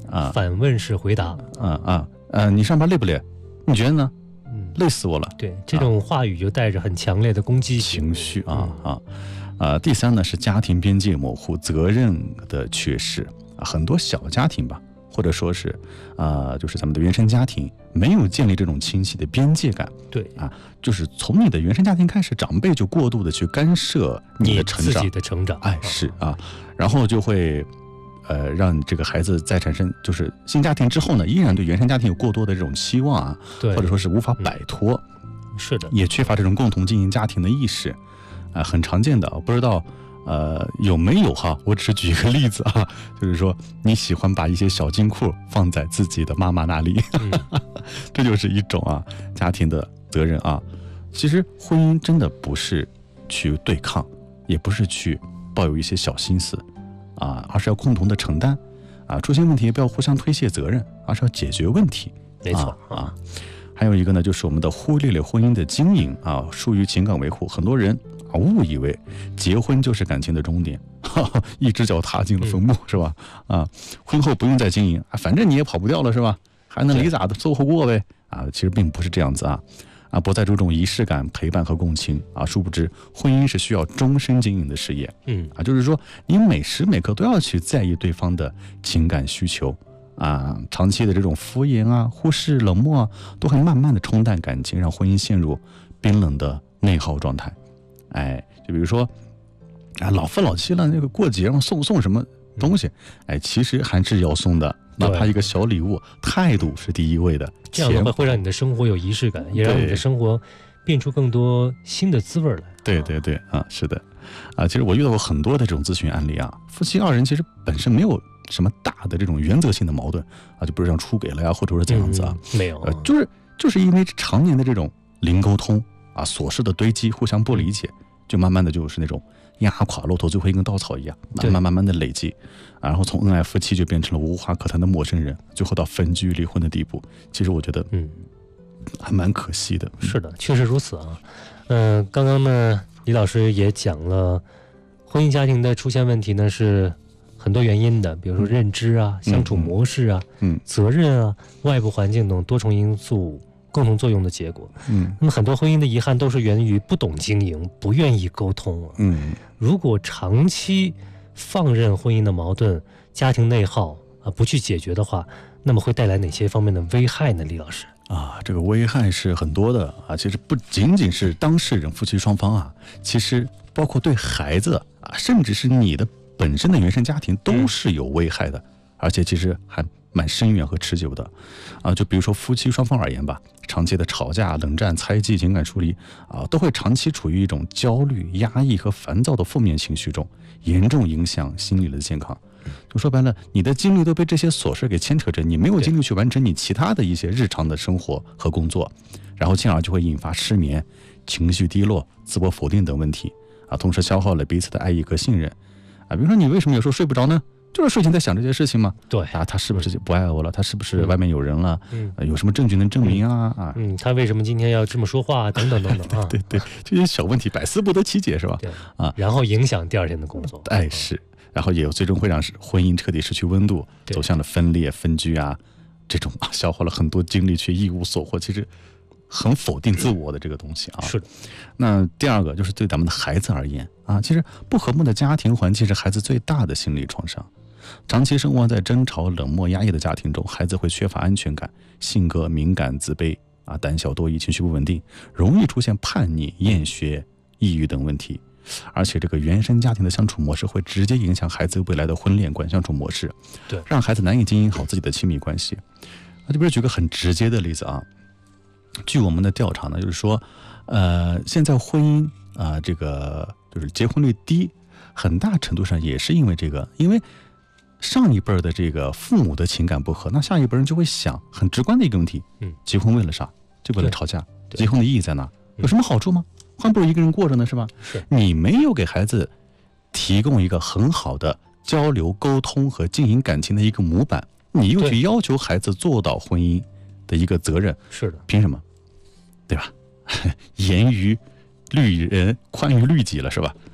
反问式回答。 你上班累不累？你觉得呢？累死我了。 对，这种话语就带着很强烈的攻击情绪第三呢是家庭边界模糊，责任的缺失很多小家庭吧，或者说是就是咱们的原生家庭没有建立这种清晰的边界感。 对就是从你的原生家庭开始，长辈就过度的去干涉你的成长， 自己的成长。 是然后就会让这个孩子在产生就是新家庭之后呢，依然对原生家庭有过多的这种期望对， 或者说是无法摆脱。 是的， 也缺乏这种共同经营家庭的意识很常见的。不知道有没有我只是举一个例子就是说你喜欢把一些小金库放在自己的妈妈那里这就是一种家庭的责任其实婚姻真的不是去对抗，也不是去抱有一些小心思而是要共同的承担出现问题也不要互相推卸责任，而是要解决问题。 没错还有一个呢，就是我们的忽略了婚姻的经营疏于情感维护。很多人误以为结婚就是感情的终点，一只脚踏进了坟墓，是吧？婚后不用再经营反正你也跑不掉了，是吧？还能离咋的，凑合过呗其实并不是这样子不再注重仪式感、陪伴和共情殊不知婚姻是需要终身经营的事业。就是说你每时每刻都要去在意对方的情感需求长期的这种敷衍忽视、冷漠都会慢慢的冲淡感情，让婚姻陷入冰冷的内耗状态。就比如说老夫老妻了，那个过节送什么东西其实还是要送的，哪怕一个小礼物，态度是第一位的。 这样的话会让你的生活有仪式感，也让你的生活变出更多新的滋味来。 对是的其实我遇到过很多的这种咨询案例夫妻二人其实本身没有什么大的这种原则性的矛盾就不是像出轨了或者是这样子没有就是因为常年的这种零沟通琐事的堆积，互相不理解，就慢慢的就是那种压垮骆驼最后一根稻草一样，慢慢的累积然后从恩爱夫妻就变成了无话可谈的陌生人，最后到分居离婚的地步。其实我觉得还蛮可惜的。 是的，确实如此刚刚呢李老师也讲了婚姻家庭的出现问题呢是很多原因的，比如说认知相处模式责任外部环境等多重因素共同作用的结果。那么很多婚姻的遗憾都是源于不懂经营，不愿意沟通如果长期放任婚姻的矛盾、家庭内耗不去解决的话，那么会带来哪些方面的危害呢？李老师这个危害是很多的其实不仅仅是当事人夫妻双方其实包括对孩子甚至是你的本身的原生家庭都是有危害的，而且其实还蛮深远和持久的就比如说夫妻双方而言吧，长期的吵架、冷战、猜忌、情感疏离都会长期处于一种焦虑、压抑和烦躁的负面情绪中，严重影响心理的健康。就说白了，你的精力都被这些琐事给牵扯着，你没有精力去完成你其他的一些日常的生活和工作，然后进而就会引发失眠、情绪低落、自我否定等问题同时消耗了彼此的爱意和信任比如说你为什么有时候睡不着呢？就是睡前在想这些事情嘛。 对他是不是不爱我了？他是不是外面有人了？有什么证据能证明他为什么今天要这么说话等等等等对，这些小问题百思不得其解，是吧？ 对然后影响第二天的工作。 是，然后也最终会让婚姻彻底失去温度，走向了分裂、分居这种消耗了很多精力却一无所获，其实很否定自我的这个东西是的。 那第二个就是对咱们的孩子而言其实不和睦的家庭环境是孩子最大的心理创伤。长期生活在争吵、冷漠、压抑的家庭中，孩子会缺乏安全感，性格敏感、自卑胆小多疑、情绪不稳定，容易出现叛逆、厌学、抑郁等问题。而且这个原生家庭的相处模式会直接影响孩子未来的婚恋观相处模式， 对， 让孩子难以经营好自己的亲密关系。就比如举个很直接的例子据我们的调查呢，就是说现在婚姻这个就是结婚率低，很大程度上也是因为这个，因为上一辈的这个父母的情感不合，那下一辈人就会想很直观的一个问题，结婚为了啥？就为了吵架？结婚的意义在哪？有什么好处吗？还不如一个人过着呢，是吧？ 是你没有给孩子提供一个很好的交流、沟通和经营感情的一个模板，你又去要求孩子做到婚姻的一个责任， 是的， 凭什么？对吧？严于律人，宽于律己了，是吧？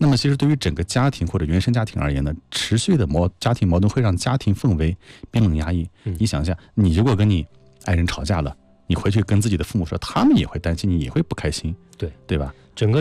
那么其实对于整个家庭或者原生家庭而言呢，持续的家庭矛盾会让家庭氛围冰冷压抑。你想一下，你如果跟你爱人吵架了，你回去跟自己的父母说，他们也会担心你，也会不开心，对吧？